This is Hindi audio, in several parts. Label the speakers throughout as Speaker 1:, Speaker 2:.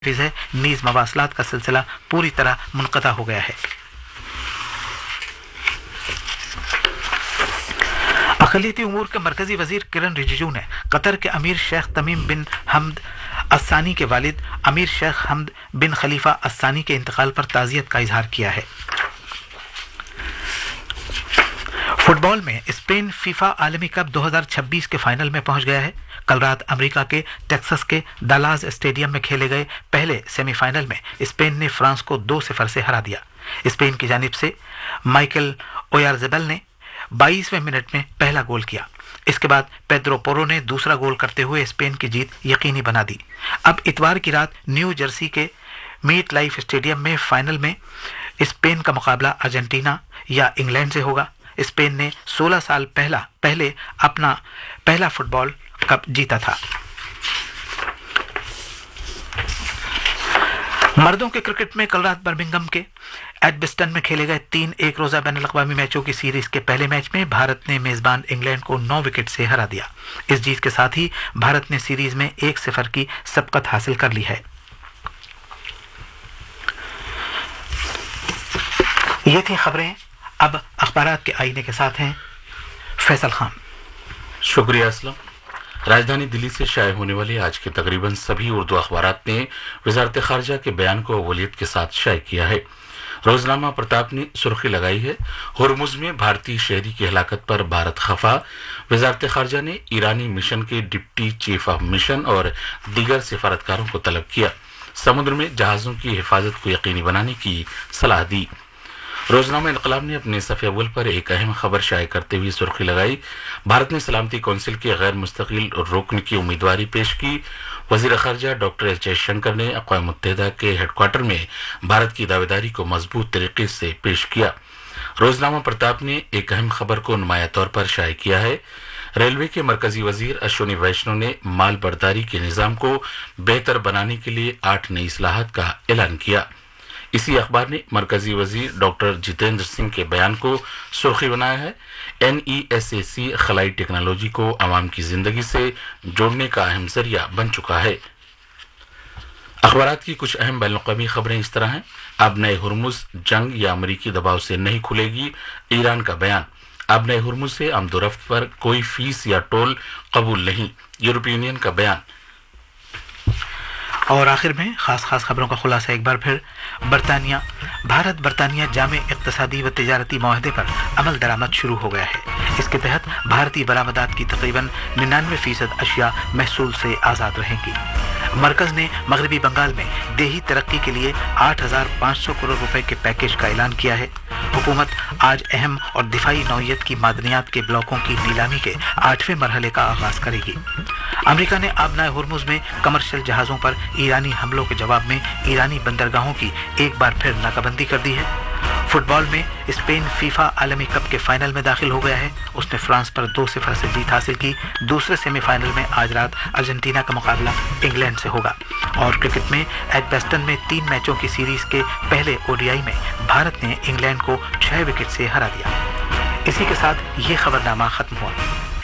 Speaker 1: है, नीज मवासलात का सिलसिला पूरी तरह मुनक़ता हो गया है। अक़लियती उमूर के मरकजी वजीर किरण रिजिजू ने कतर के अमीर शेख तमीम बिन हमद अस्सानी के वालिद अमीर शेख हमद बिन खलीफा अस्सानी के इंतकाल पर ताज़ियत का इजहार किया है। फुटबॉल में स्पेन फीफा आलमी कप 2026 के फाइनल में पहुंच गया है। कल रात अमेरिका के टेक्सास के डलास स्टेडियम में खेले गए पहले सेमीफाइनल में स्पेन ने फ्रांस को 2-0 से हरा दिया। स्पेन की जानिब से माइकल ओयारज़ेबल ने 22वें मिनट में पहला गोल किया। इसके बाद पेड्रो पोरो ने दूसरा गोल करते हुए स्पेन की जीत यकीनी बना दी। अब इतवार की रात न्यू जर्सी के मीट लाइफ स्टेडियम में फाइनल में स्पेन का मुकाबला अर्जेंटीना या इंग्लैंड से होगा। स्पेन ने 16 साल पहले अपना पहला फुटबॉल कप जीता था। मर्दों के क्रिकेट में कल रात बर्मिंघम के एडबिस्टन में खेले गए 3 एक रोजा बैन अल-अक़वामी मैचों की सीरीज के पहले मैच में भारत ने मेजबान इंग्लैंड को 9 विकेट से हरा दिया। इस जीत के साथ ही भारत ने सीरीज में 1-0 की सबकत हासिल कर ली है। ये थी खबरें। अब अखबारात के आईने के साथ हैं फैसल खान।
Speaker 2: शुक्रिया असलम। राजधानी दिल्ली से शाये होने वाले आज के तकरीबन सभी उर्दू अखबारात ने वजारत खारजा के बयान को अव्वलियत के साथ शाये किया है। रोजनामा प्रताप ने सुर्खी लगाई है, हुर्मुज में भारतीय शहरी की हलाकत पर भारत खफा। वजारत खारजा ने ईरानी मिशन के डिप्टी चीफ ऑफ मिशन और दीगर सिफारतकारों को तलब किया। समुद्र में जहाजों की हिफाजत को यकीनी बनाने की सलाह दी। रोजनामा इनकलाब ने अपने सफ़े अव्वल पर एक अहम खबर शाये करते हुए सुर्खी लगाई, भारत ने सलामती कौंसिल के गैर मुस्तकिल रुकन की उम्मीदवारी पेश की। वजीर खारजा डॉक्टर एस जयशंकर ने अक़वाम मुत्तहिदा के हेडक्वार्टर में भारत की दावेदारी को मजबूत तरीके से पेश किया। रोजनामा प्रताप ने एक अहम खबर को नुमाया तौर पर शाये किया है, रेलवे के मरकजी वजीर अश्विनी वैष्णव ने माल बर्दारी के निज़ाम को बेहतर बनाने के लिए 8 नई इस्लाहात का ऐलान किया। इसी अखबार ने मरकजी वजीर डॉक्टर जितेंद्र सिंह के बयान को सुर्खी बनाया है, NESAC खलाई टेक्नोलॉजी को आवाम की जिंदगी से जोड़ने का अहम जरिया बन चुका है। अखबारात की कुछ अहम बैनुल-अक़वामी खबरें इस तरह हैं, अब नए हुर्मुज जंग या अमरीकी दबाव से नहीं खुलेगी, ईरान का बयान। अब नए हुर्मुज से आमदोरफ्त पर कोई फीस या टोल कबूल नहीं, यूरोपीय यूनियन का बयान।
Speaker 1: और आखिर में खास खबरों का खुलासा एक बार फिर। भारत बरतानिया जामे इक़्तिसादी व तिजारती मुआहदे पर अमल दरामद शुरू हो गया है। इसके तहत भारतीय बरामदात की तकरीबन 99% अशिया महसूल से आज़ाद रहेंगी। मरकज ने मगरबी बंगाल में देही तरक्की के लिए 8,500 करोड़ रुपए के पैकेज का ऐलान किया है। हुकूमत आज अहम और दिफाई नौइयत की मादनियात के ब्लॉकों की नीलामी के 8वें मरहले का आगाज करेगी। अमेरिका ने आबनाए हुर्मुज में कमर्शियल जहाजों पर ईरानी हमलों के जवाब में ईरानी बंदरगाहों की एक बार फिर नाकाबंदी कर दी है। फुटबॉल में स्पेन फीफा आलमी कप के फाइनल में दाखिल हो गया है। उसने फ्रांस पर 2-0 से जीत हासिल की। दूसरे सेमीफाइनल में आज रात अर्जेंटीना का मुकाबला इंग्लैंड से होगा। और क्रिकेट में एडबेस्टन में 3 मैचों की सीरीज के पहले ODI में भारत ने इंग्लैंड को 6 विकेट से हरा दिया। इसी के साथ ये खबरनामा खत्म हुआ।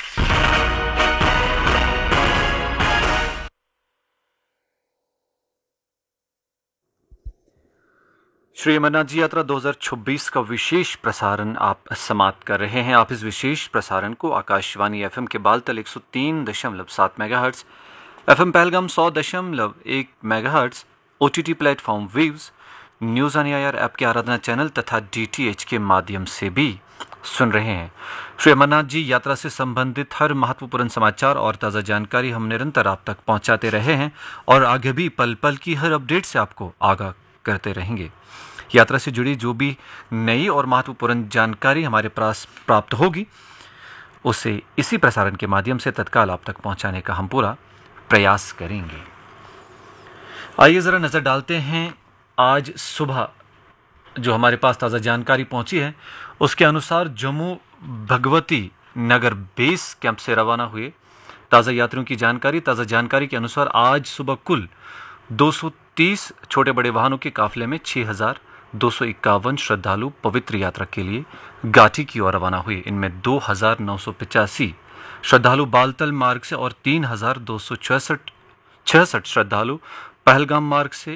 Speaker 3: श्री अमरनाथ जी यात्रा 2026 का विशेष प्रसारण आप समाप्त कर रहे हैं। आप इस विशेष प्रसारण को आकाशवाणी FM के Baltal 103.7 megahertz, FM Pahalgam 100.1 megahertz, OTT platform waves, news on air app के आराधना चैनल तथा DTH के माध्यम से भी सुन रहे हैं। श्री अमरनाथ जी यात्रा से संबंधित हर महत्वपूर्ण समाचार और ताज़ा जानकारी हम निरंतर आप तक पहुंचाते रहे हैं और आगे भी पल पल की हर अपडेट से आपको आगाह करते रहेंगे। यात्रा से जुड़ी जो भी नई और महत्वपूर्ण जानकारी हमारे पास प्राप्त होगी उसे इसी प्रसारण के माध्यम से तत्काल आप तक पहुंचाने का हम पूरा प्रयास करेंगे। आइए ज़रा नज़र डालते हैं आज सुबह जो हमारे पास ताज़ा जानकारी पहुंची है उसके अनुसार जम्मू भगवती नगर बेस कैंप से रवाना हुए ताज़ा यात्रियों की ताज़ा जानकारी के अनुसार आज सुबह कुल 230 छोटे बड़े वाहनों के काफिले में 6,251 श्रद्धालु पवित्र यात्रा के लिए गाठी की ओर रवाना हुए। इनमें 2,985 श्रद्धालु बालतल मार्ग से और 3,266 श्रद्धालु पहलगाम मार्ग से